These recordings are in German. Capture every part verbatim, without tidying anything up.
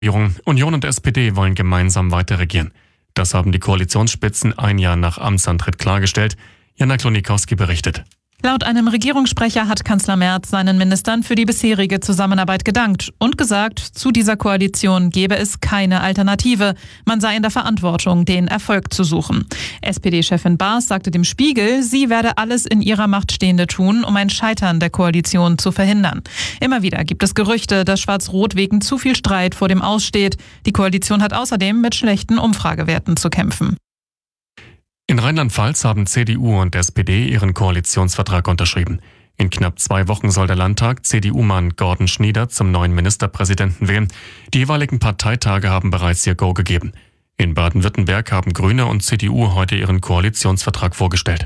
Union und S P D wollen gemeinsam weiter regieren. Das haben die Koalitionsspitzen ein Jahr nach Amtsantritt klargestellt. Jana Klonikowski berichtet. Laut einem Regierungssprecher hat Kanzler Merz seinen Ministern für die bisherige Zusammenarbeit gedankt und gesagt, zu dieser Koalition gebe es keine Alternative. Man sei in der Verantwortung, den Erfolg zu suchen. S P D-Chefin Baas sagte dem Spiegel, sie werde alles in ihrer Macht Stehende tun, um ein Scheitern der Koalition zu verhindern. Immer wieder gibt es Gerüchte, dass Schwarz-Rot wegen zu viel Streit vor dem Aus steht. Die Koalition hat außerdem mit schlechten Umfragewerten zu kämpfen. In Rheinland-Pfalz haben C D U und S P D ihren Koalitionsvertrag unterschrieben. In knapp zwei Wochen soll der Landtag C D U-Mann Gordon Schnieder zum neuen Ministerpräsidenten wählen. Die jeweiligen Parteitage haben bereits ihr Go gegeben. In Baden-Württemberg haben Grüne und C D U heute ihren Koalitionsvertrag vorgestellt.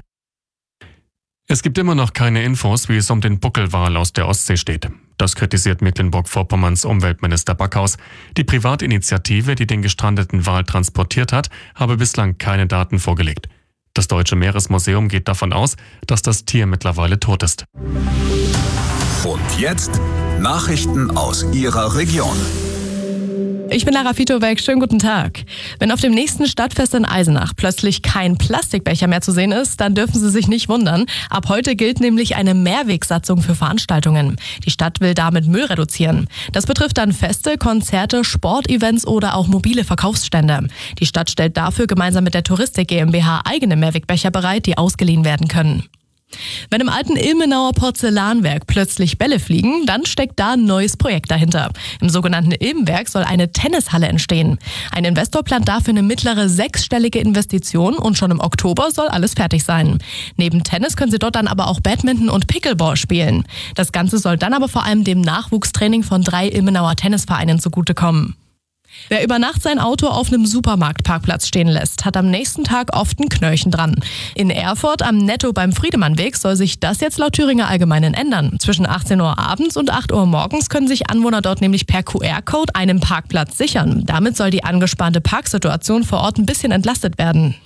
Es gibt immer noch keine Infos, wie es um den Buckelwal aus der Ostsee steht. Das kritisiert Mecklenburg-Vorpommerns Umweltminister Backhaus. Die Privatinitiative, die den gestrandeten Wal transportiert hat, habe bislang keine Daten vorgelegt. Das Deutsche Meeresmuseum geht davon aus, dass das Tier mittlerweile tot ist. Und jetzt Nachrichten aus Ihrer Region. Ich bin Lara Fitowek, schönen guten Tag. Wenn auf dem nächsten Stadtfest in Eisenach plötzlich kein Plastikbecher mehr zu sehen ist, dann dürfen Sie sich nicht wundern. Ab heute gilt nämlich eine Mehrwegsatzung für Veranstaltungen. Die Stadt will damit Müll reduzieren. Das betrifft dann Feste, Konzerte, Sportevents oder auch mobile Verkaufsstände. Die Stadt stellt dafür gemeinsam mit der Touristik GmbH eigene Mehrwegbecher bereit, die ausgeliehen werden können. Wenn im alten Ilmenauer Porzellanwerk plötzlich Bälle fliegen, dann steckt da ein neues Projekt dahinter. Im sogenannten Ilmenwerk soll eine Tennishalle entstehen. Ein Investor plant dafür eine mittlere sechsstellige Investition und schon im Oktober soll alles fertig sein. Neben Tennis können sie dort dann aber auch Badminton und Pickleball spielen. Das Ganze soll dann aber vor allem dem Nachwuchstraining von drei Ilmenauer Tennisvereinen zugutekommen. Wer über Nacht sein Auto auf einem Supermarktparkplatz stehen lässt, hat am nächsten Tag oft ein Knöllchen dran. In Erfurt am Netto beim Friedemannweg soll sich das jetzt laut Thüringer Allgemeinen ändern. Zwischen achtzehn Uhr abends und acht Uhr morgens können sich Anwohner dort nämlich per Q R-Code einen Parkplatz sichern. Damit soll die angespannte Parksituation vor Ort ein bisschen entlastet werden.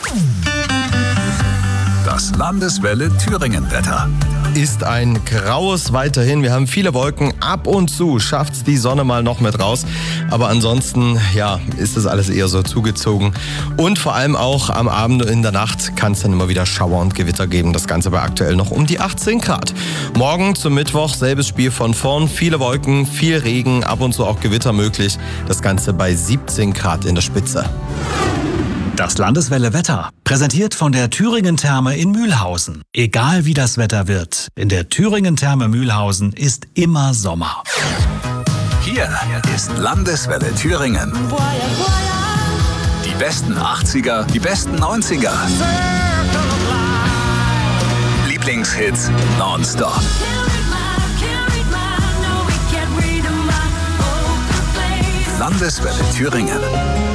Das Landeswelle Thüringen-Wetter. Ist ein graues weiterhin. Wir haben viele Wolken. Ab und zu schafft's die Sonne mal noch mit raus. Aber ansonsten, ja, ist das alles eher so zugezogen. Und vor allem auch am Abend und in der Nacht kann es dann immer wieder Schauer und Gewitter geben. Das Ganze bei aktuell noch um die achtzehn Grad. Morgen zum Mittwoch, selbes Spiel von vorn. Viele Wolken, viel Regen, ab und zu auch Gewitter möglich. Das Ganze bei siebzehn Grad in der Spitze. Das Landeswelle Wetter, präsentiert von der Thüringen Therme in Mühlhausen. Egal wie das Wetter wird, in der Thüringen Therme Mühlhausen ist immer Sommer. Hier ist Landeswelle Thüringen. Die besten achtziger, die besten neunziger. Lieblingshits nonstop. Landeswelle Thüringen.